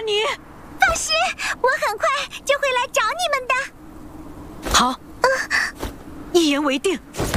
你。 放心，我很快就会来找你们的。 好，一言为定。